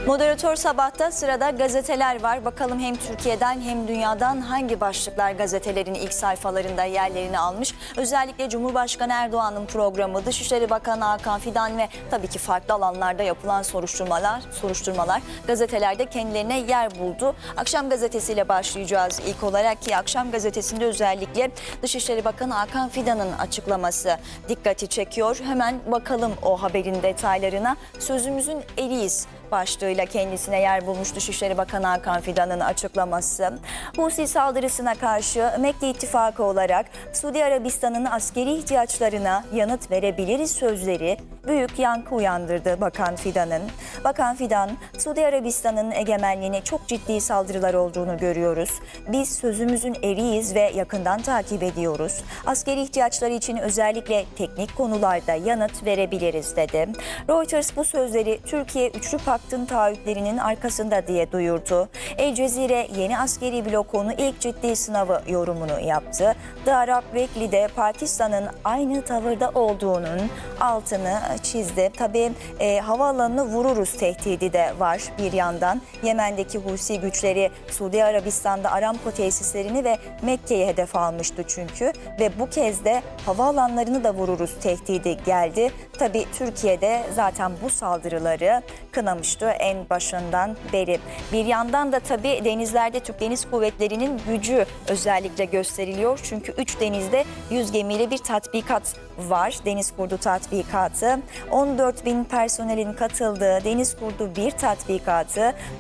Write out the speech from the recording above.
Moderatör Sabah'ta sırada gazeteler var. Bakalım hem Türkiye'den hem dünyadan hangi başlıklar gazetelerin ilk sayfalarında yerlerini almış. Özellikle Cumhurbaşkanı Erdoğan'ın programı, Dışişleri Bakanı Hakan Fidan ve tabii ki farklı alanlarda yapılan soruşturmalar gazetelerde kendilerine yer buldu. Akşam gazetesiyle başlayacağız ilk olarak ki Akşam gazetesinde özellikle Dışişleri Bakanı Hakan Fidan'ın açıklaması dikkati çekiyor. Hemen bakalım o haberin detaylarına. Sözümüzün eriyiz başlığıyla kendisine yer bulmuş Dışişleri Bakanı Hakan Fidan'ın açıklaması. Husi saldırısına karşı Mekke İttifakı olarak Suudi Arabistan'ın askeri ihtiyaçlarına yanıt verebiliriz sözleri büyük yankı uyandırdı Bakan Fidan'ın. Bakan Fidan, Suudi Arabistan'ın egemenliğine çok ciddi saldırılar olduğunu görüyoruz. Biz sözümüzün eriyiz ve yakından takip ediyoruz. Askeri ihtiyaçları için özellikle teknik konularda yanıt verebiliriz dedi. Reuters bu sözleri Türkiye Üçlü Pakt'ın taahhütlerinin arkasında diye duyurdu. El Cezire yeni askeri blokunun ilk ciddi sınavı yorumunu yaptı. The Arab Weekly'de Pakistan'ın aynı tavırda olduğunun altını çizdi. Tabii havaalanını vururuz tehdidi de var bir yandan. Yemen'deki Husi güçleri Suudi Arabistan'da Aramco tesislerini ve Mekke'yi hedef almıştı çünkü ve bu kez de havaalanlarını da vururuz tehdidi geldi. Tabii Türkiye'de zaten bu saldırıları kınamıştı en başından beri. Bir yandan da tabii denizlerde Türk Deniz Kuvvetleri'nin gücü özellikle gösteriliyor. Çünkü 3 denizde 100 gemiyle bir tatbikat var. Deniz Kurdu tatbikatı. 14.000 personelin katıldığı Deniz Kurdu 1 tatbikatı